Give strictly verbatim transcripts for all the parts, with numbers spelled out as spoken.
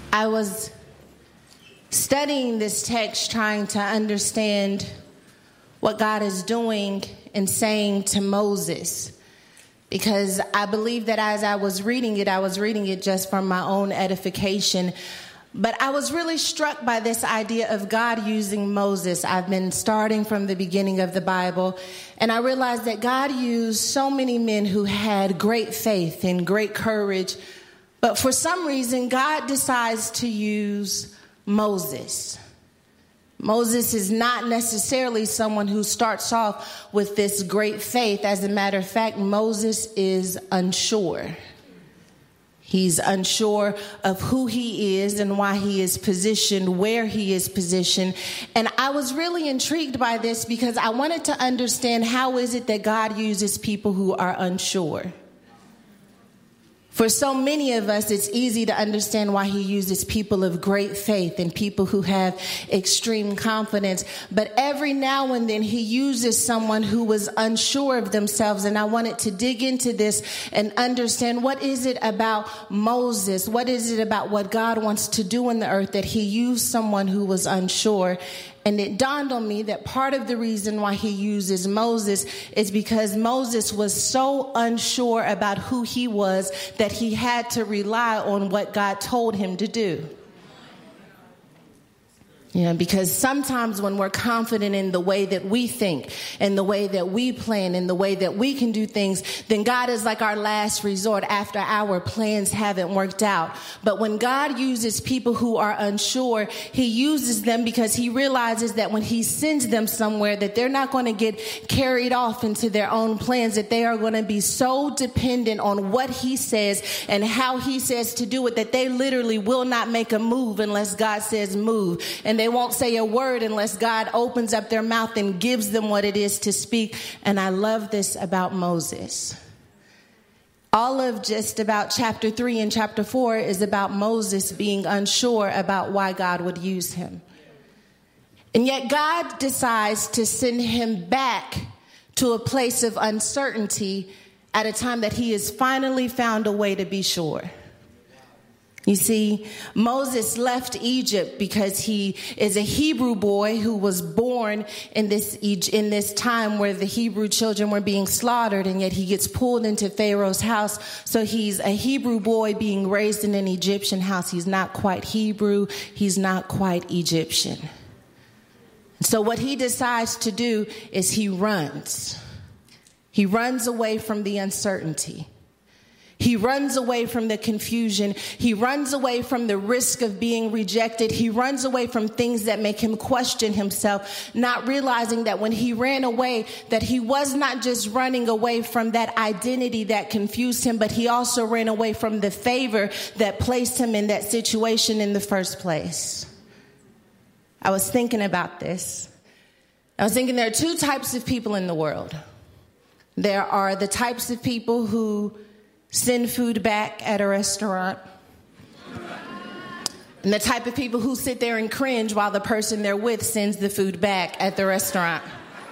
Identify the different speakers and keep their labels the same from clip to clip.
Speaker 1: I was studying this text, trying to understand what God is doing and saying to Moses, because I believe that as I was reading it, I was reading it just for my own edification. But I was really struck by this idea of God using Moses. I've been starting from the beginning of the Bible, and I realized that God used so many men who had great faith and great courage. But for some reason, God decides to use Moses. Moses is not necessarily someone who starts off with this great faith. As a matter of fact, Moses is unsure. He's unsure of who he is and why he is positioned, where he is positioned. And I was really intrigued by this because I wanted to understand, how is it that God uses people who are unsure? For so many of us, it's easy to understand why he uses people of great faith and people who have extreme confidence. But every now and then he uses someone who was unsure of themselves. And I wanted to dig into this and understand, what is it about Moses? What is it about what God wants to do in the earth that he used someone who was unsure? And it dawned on me that part of the reason why he uses Moses is because Moses was so unsure about who he was that he had to rely on what God told him to do. Yeah, because sometimes when we're confident in the way that we think and the way that we plan and the way that we can do things, then God is like our last resort after our plans haven't worked out. But when God uses people who are unsure, he uses them because he realizes that when he sends them somewhere, that they're not going to get carried off into their own plans, that they are going to be so dependent on what he says and how he says to do it, that they literally will not make a move unless God says move. And they won't say a word unless God opens up their mouth and gives them what it is to speak. And I love this about Moses. All of just about chapter three and chapter four is about Moses being unsure about why God would use him. And yet God decides to send him back to a place of uncertainty at a time that he has finally found a way to be sure. You see, Moses left Egypt because he is a Hebrew boy who was born in this in this time where the Hebrew children were being slaughtered, and yet he gets pulled into Pharaoh's house. So he's a Hebrew boy being raised in an Egyptian house. He's not quite Hebrew. He's not quite Egyptian. So what he decides to do is he runs. He runs away from the uncertainty. He runs away from the confusion. He runs away from the risk of being rejected. He runs away from things that make him question himself, not realizing that when he ran away, that he was not just running away from that identity that confused him, but he also ran away from the favor that placed him in that situation in the first place. I was thinking about this. I was thinking there are two types of people in the world. There are the types of people who send food back at a restaurant, and the type of people who sit there and cringe while the person they're with sends the food back at the restaurant.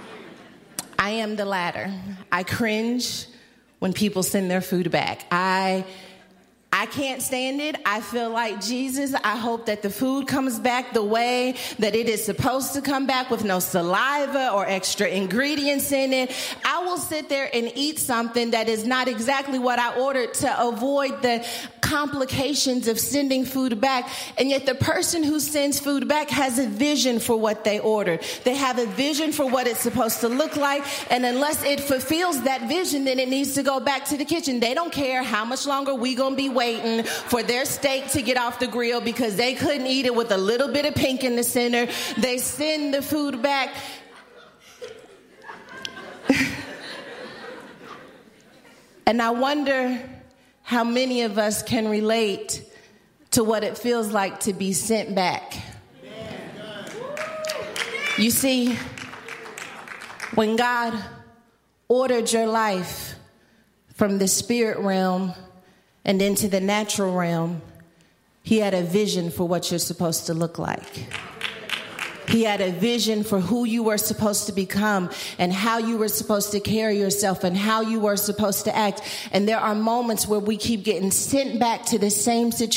Speaker 1: I am the latter. I cringe when people send their food back. I I can't stand it. I feel like Jesus. I hope that the food comes back the way that it is supposed to come back, with no saliva or extra ingredients in it. I will sit there and eat something that is not exactly what I ordered to avoid the complications of sending food back. And yet the person who sends food back has a vision for what they ordered. They have a vision for what it's supposed to look like. And unless it fulfills that vision, then it needs to go back to the kitchen. They don't care how much longer we gonna be waiting for their steak to get off the grill because they couldn't eat it with a little bit of pink in the center. They send the food back. And I wonder how many of us can relate to what it feels like to be sent back. You see, when God ordered your life from the spirit realm and into the natural realm, he had a vision for what you're supposed to look like. He had a vision for who you were supposed to become and how you were supposed to carry yourself and how you were supposed to act. And there are moments where we keep getting sent back to the same situation